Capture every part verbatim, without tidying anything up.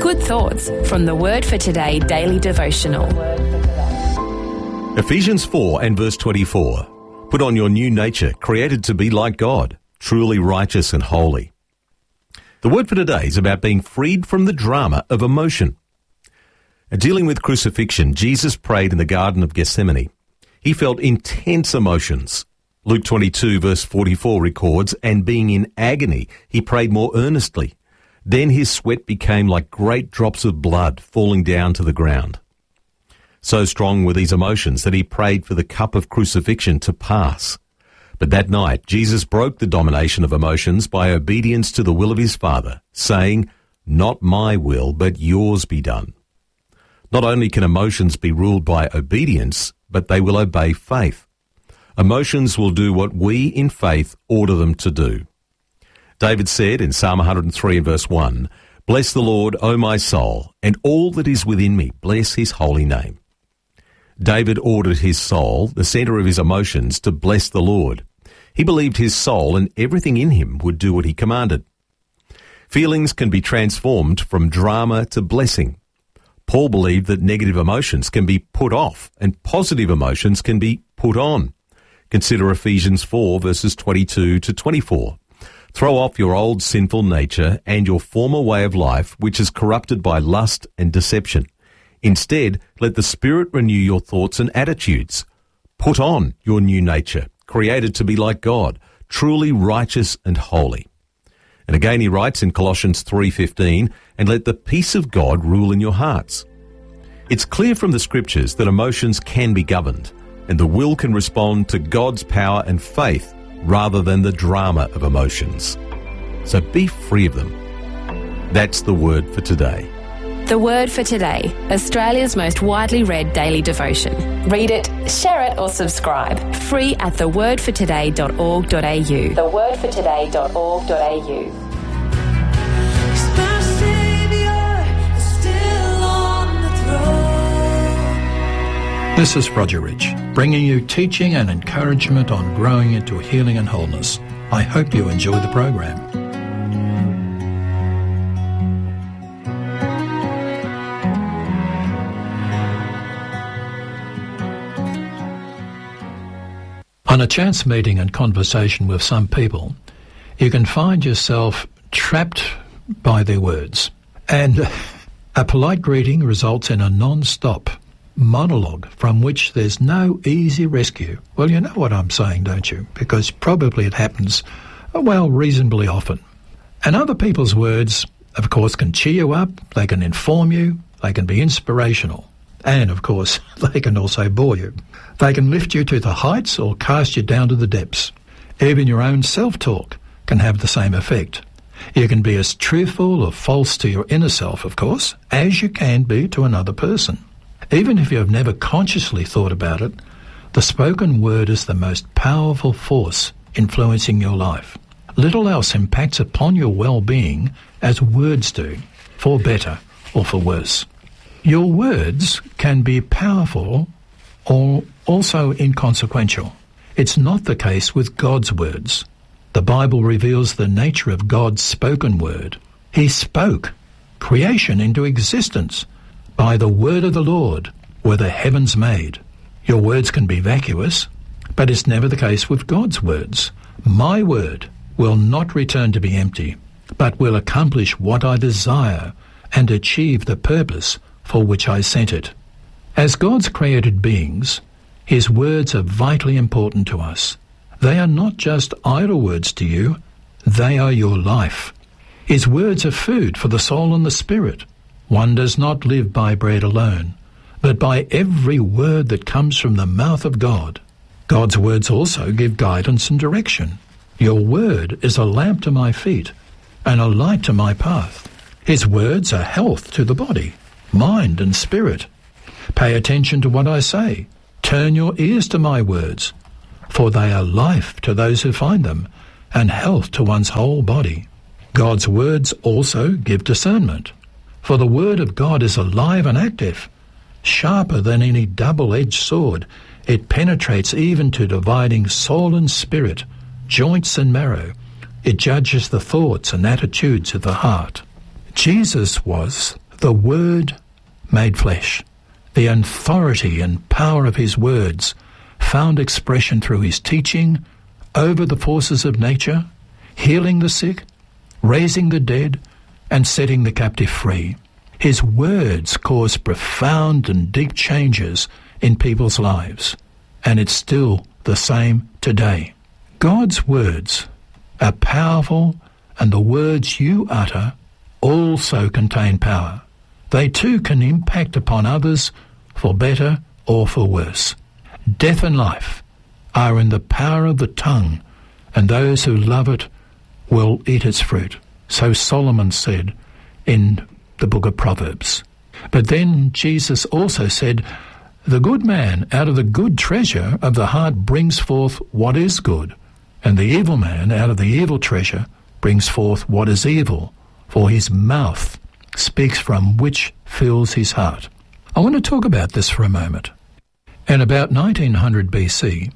Good thoughts from the Word for Today daily devotional. Ephesians four and verse twenty-four. Put on your new nature, created to be like God, truly righteous and holy. The word for today is about being freed from the drama of emotion. Dealing with crucifixion, Jesus prayed in the Garden of Gethsemane. He felt intense emotions. Luke twenty-two verse forty-four records, and being in agony, he prayed more earnestly. Then his sweat became like great drops of blood falling down to the ground. So strong were these emotions that he prayed for the cup of crucifixion to pass. But that night, Jesus broke the domination of emotions by obedience to the will of his Father, saying, "Not my will, but yours be done." Not only can emotions be ruled by obedience, but they will obey faith. Emotions will do what we in faith order them to do. David said in Psalm one oh three verse one, "Bless the Lord, O my soul, and all that is within me, bless his holy name." David ordered his soul, the center of his emotions, to bless the Lord. He believed his soul and everything in him would do what he commanded. Feelings can be transformed from drama to blessing. Paul believed that negative emotions can be put off and positive emotions can be put on. Consider Ephesians four verses twenty-two to twenty-four. Throw off your old sinful nature and your former way of life, which is corrupted by lust and deception. Instead, let the Spirit renew your thoughts and attitudes. Put on your new nature, created to be like God, truly righteous and holy. And again he writes in Colossians three fifteen, "And let the peace of God rule in your hearts." It's clear from the Scriptures that emotions can be governed, and the will can respond to God's power and faith rather than the drama of emotions. So be free of them. That's the word for today. The Word for Today, Australia's most widely read daily devotion. Read it, share it or subscribe. Free at the word for today dot org dot a u. the word for today dot org dot a u. This is Roger Rich, bringing you teaching and encouragement on growing into healing and wholeness. I hope you enjoy the program. On a chance meeting and conversation with some people, you can find yourself trapped by their words. And a polite greeting results in a non-stop monologue from which there's no easy rescue. Well, you know what I'm saying, don't you? Because probably it happens, well, reasonably often. And other people's words, of course, can cheer you up, they can inform you, they can be inspirational. And, of course, they can also bore you. They can lift you to the heights or cast you down to the depths. Even your own self-talk can have the same effect. You can be as truthful or false to your inner self, of course, as you can be to another person. Even if you have never consciously thought about it, the spoken word is the most powerful force influencing your life. Little else impacts upon your well-being as words do, for better or for worse. Your words can be powerful or also inconsequential. It's not the case with God's words. The Bible reveals the nature of God's spoken word. He spoke creation into existence. By the word of the Lord were the heavens made. Your words can be vacuous, but it's never the case with God's words. My word will not return to be empty, but will accomplish what I desire and achieve the purpose for which I sent it. As God's created beings, his words are vitally important to us. They are not just idle words to you, they are your life. His words are food for the soul and the spirit. One does not live by bread alone, but by every word that comes from the mouth of God. God's words also give guidance and direction. Your word is a lamp to my feet and a light to my path. His words are health to the body, mind and spirit. Pay attention to what I say. Turn your ears to my words, for they are life to those who find them and health to one's whole body. God's words also give discernment. For the word of God is alive and active, sharper than any double-edged sword. It penetrates even to dividing soul and spirit, joints and marrow. It judges the thoughts and attitudes of the heart. Jesus was the Word made flesh. The authority and power of his words found expression through his teaching over the forces of nature, healing the sick, raising the dead, and setting the captive free. His words caused profound and deep changes in people's lives, and it's still the same today. God's words are powerful, and the words you utter also contain power. They too can impact upon others for better or for worse. Death and life are in the power of the tongue, and those who love it will eat its fruit. So Solomon said in the book of Proverbs. But then Jesus also said, the good man out of the good treasure of the heart brings forth what is good, and the evil man out of the evil treasure brings forth what is evil, for his mouth speaks from which fills his heart. I want to talk about this for a moment. In about nineteen hundred B C,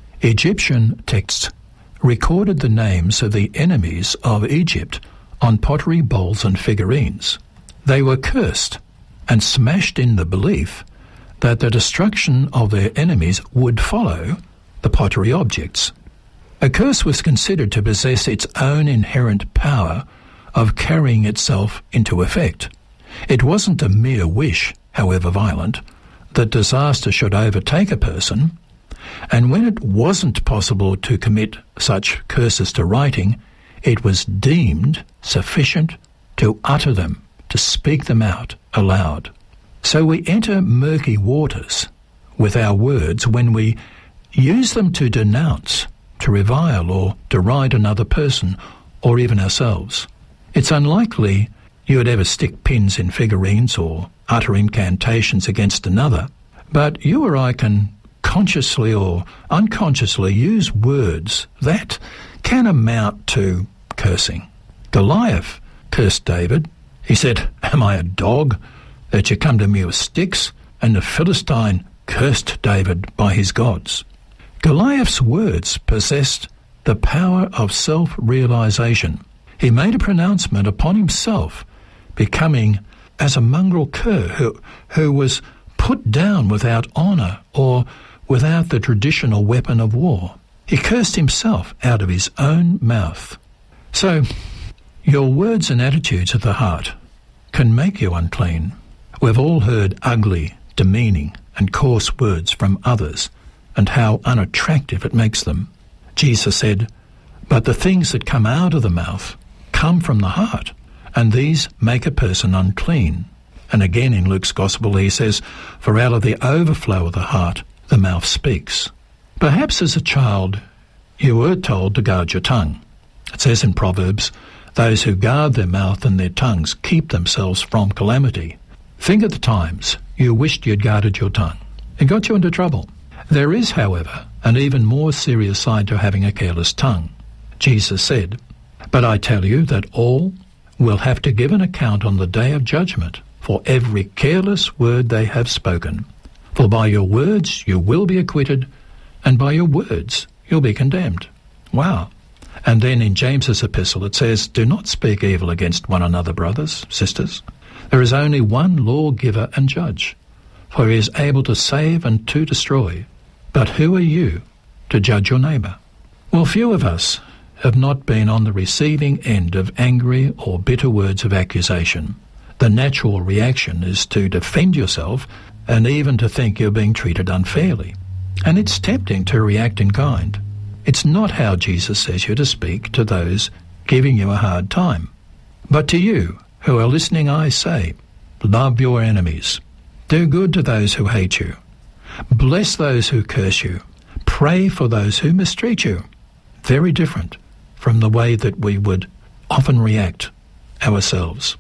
Egyptian texts recorded the names of the enemies of Egypt on pottery bowls and figurines. They were cursed and smashed in the belief that the destruction of their enemies would follow the pottery objects. A curse was considered to possess its own inherent power of carrying itself into effect. It wasn't a mere wish, however violent, that disaster should overtake a person, and when it wasn't possible to commit such curses to writing, it was deemed sufficient to utter them, to speak them out aloud. So we enter murky waters with our words when we use them to denounce, to revile or deride another person or even ourselves. It's unlikely you would ever stick pins in figurines or utter incantations against another, but you or I can consciously or unconsciously use words that can amount to cursing. Goliath cursed David. He said, "Am I a dog that you come to me with sticks?" And the Philistine cursed David by his gods. Goliath's words possessed the power of self-realization. He made a pronouncement upon himself, becoming as a mongrel cur who, who was put down without honour or without the traditional weapon of war. He cursed himself out of his own mouth. So, your words and attitudes of the heart can make you unclean. We've all heard ugly, demeaning and coarse words from others and how unattractive it makes them. Jesus said, "But the things that come out of the mouth come from the heart, and these make a person unclean." And again in Luke's Gospel he says, "For out of the overflow of the heart the mouth speaks." Perhaps as a child you were told to guard your tongue. It says in Proverbs, "Those who guard their mouth and their tongues keep themselves from calamity." Think of the times you wished you'd guarded your tongue. It got you into trouble. There is, however, an even more serious side to having a careless tongue. Jesus said, "But I tell you that all will have to give an account on the day of judgment for every careless word they have spoken. For by your words you will be acquitted, and by your words you'll be condemned." Wow. And then in James's epistle it says, "Do not speak evil against one another, brothers, sisters. There is only one lawgiver and judge, for he is able to save and to destroy. But who are you to judge your neighbour?" Well, few of us have not been on the receiving end of angry or bitter words of accusation. The natural reaction is to defend yourself and even to think you're being treated unfairly. And it's tempting to react in kind. It's not how Jesus says you're to speak to those giving you a hard time. But to you who are listening, I say, love your enemies. Do good to those who hate you. Bless those who curse you. Pray for those who mistreat you. Very different from the way that we would often react ourselves.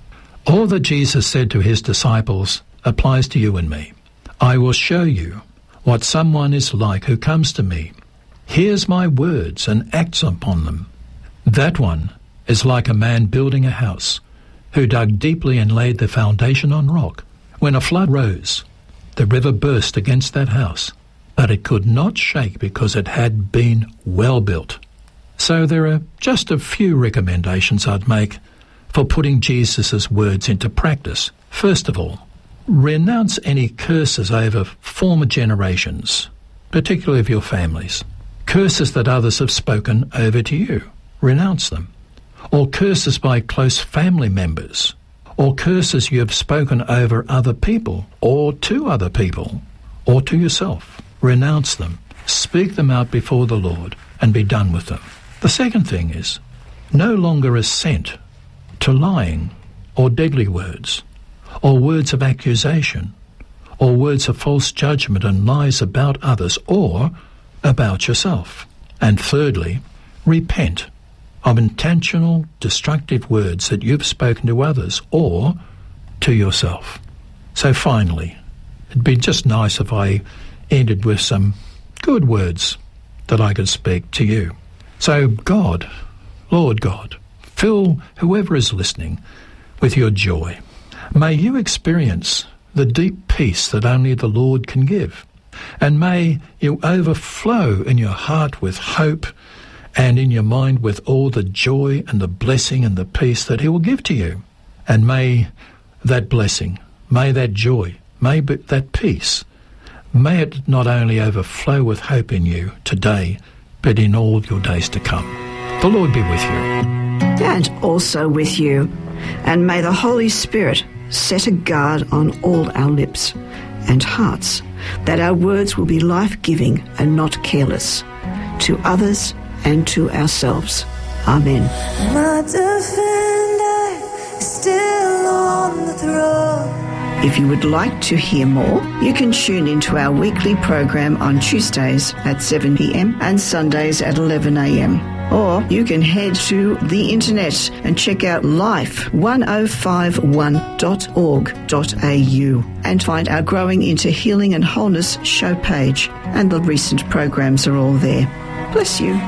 All that Jesus said to his disciples applies to you and me. "I will show you what someone is like who comes to me, hears my words and acts upon them. That one is like a man building a house, who dug deeply and laid the foundation on rock. When a flood rose, the river burst against that house, but it could not shake because it had been well built." So there are just a few recommendations I'd make for putting Jesus' words into practice. First of all, renounce any curses over former generations, particularly of your families. Curses that others have spoken over to you. Renounce them. Or curses by close family members. Or curses you have spoken over other people, or to other people, or to yourself. Renounce them. Speak them out before the Lord and be done with them. The second thing is, no longer assent to lying or deadly words, or words of accusation, or words of false judgment and lies about others or about yourself. And thirdly, repent of intentional, destructive words that you've spoken to others or to yourself. So finally, it'd be just nice if I ended with some good words that I could speak to you. So God, Lord God, fill whoever is listening with your joy. May you experience the deep peace that only the Lord can give. And may you overflow in your heart with hope and in your mind with all the joy and the blessing and the peace that he will give to you. And may that blessing, may that joy, may that peace, may it not only overflow with hope in you today, but in all your days to come. The Lord be with you. And also with you. And may the Holy Spirit set a guard on all our lips and hearts, that our words will be life-giving and not careless, to others and to ourselves. Amen. My defender is still on the throne. If you would like to hear more, you can tune into our weekly program on Tuesdays at seven p m and Sundays at eleven a m. Or you can head to the internet and check out life one oh five one dot org dot a u and find our Growing into Healing and Wholeness show page. And the recent programs are all there. Bless you.